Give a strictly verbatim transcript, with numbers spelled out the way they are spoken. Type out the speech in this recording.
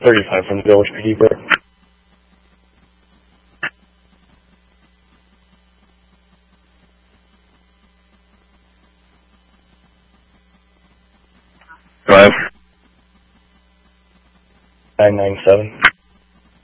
thirty-five from the Village P D, Brick. Drive. nine nine seven.